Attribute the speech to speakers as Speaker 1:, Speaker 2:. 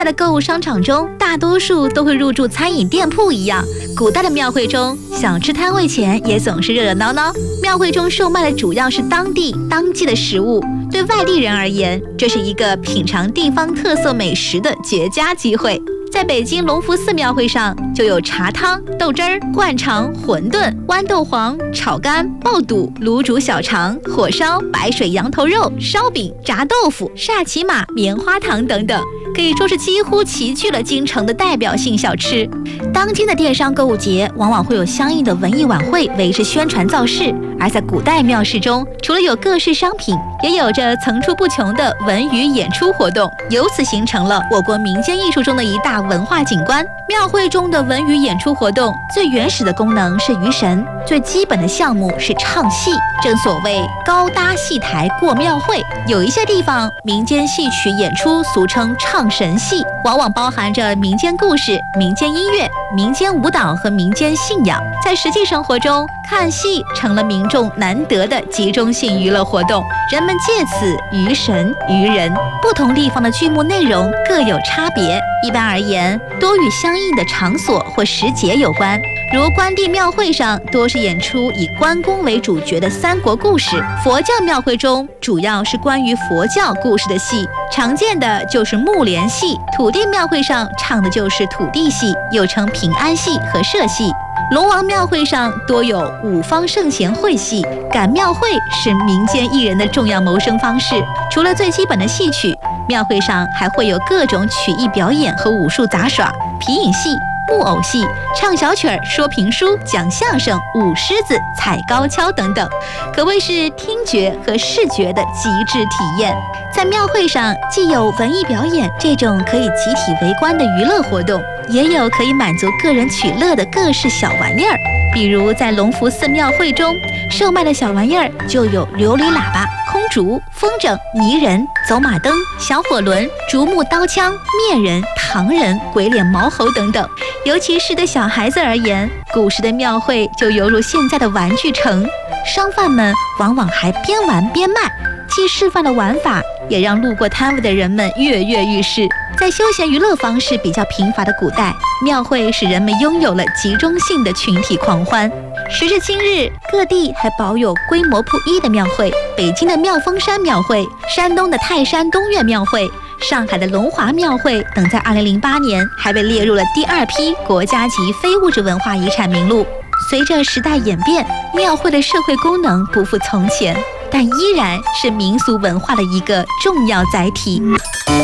Speaker 1: 的购物商场中，大多数都会入驻餐饮店铺一样，古代的庙会中，小吃摊位前也总是热热闹闹。庙会中售卖的主要是当地当季的食物，对外地人而言，这是一个品尝地方特色美食的绝佳机会。在北京隆福寺庙会上，就有茶汤、豆汁儿、灌肠、馄饨、豌豆黄、炒肝、爆肚、卤煮小肠、火烧、白水羊头肉、烧饼、炸豆腐、煞骑马、棉花糖等等，可以说是几乎齐聚了京城的代表性小吃。当今的电商购物节往往会有相应的文艺晚会为之宣传造势，而在古代庙市中，除了有各式商品，也有着层出不穷的文娱演出活动，由此形成了我国民间艺术中的一大文化景观。庙会中的文娱演出活动最原始的功能是娱神，最基本的项目是唱戏。正所谓高搭戏台过庙会，有一些地方民间戏曲演出俗称唱神戏，往往包含着民间故事、民间音乐、民间舞蹈和民间信仰。在实际生活中，看戏成了民众难得的集中性娱乐活动，人们借此娱神娱人。不同地方的剧目内容各有差别，一般而言，多与相应的场所或时节有关。如关帝庙会上多是演出以关公为主角的三国故事，佛教庙会中主要是关于佛教故事的戏，常见的就是木莲戏。土地庙会上唱的就是土地戏，又称平安戏和社戏。龙王庙会上多有五方圣贤会戏，赶庙会是民间艺人的重要谋生方式。除了最基本的戏曲，庙会上还会有各种曲艺表演和武术杂耍、皮影戏、木偶戏、唱小曲儿、说评书、讲相声、舞狮子、踩高跷等等，可谓是听觉和视觉的极致体验。在庙会上，既有文艺表演这种可以集体围观的娱乐活动，也有可以满足个人取乐的各式小玩意儿。比如在隆福寺庙会中售卖的小玩意儿就有琉璃喇叭、空竹、风筝、泥人、走马灯、小火轮、竹木刀枪、面人、糖人、鬼脸毛猴等等。尤其是对小孩子而言，古时的庙会就犹如现在的玩具城，商贩们往往还边玩边卖，既示范了玩法，也让路过摊位的人们跃跃欲试。在休闲娱乐方式比较贫乏的古代，庙会使人们拥有了集中性的群体狂欢。时至今日，各地还保有规模不一的庙会，北京的妙峰山庙会、山东的泰山东岳庙会、上海的龙华庙会等，在2008年还被列入了第2批国家级非物质文化遗产名录。随着时代演变，庙会的社会功能不复从前，但依然是民俗文化的一个重要载体。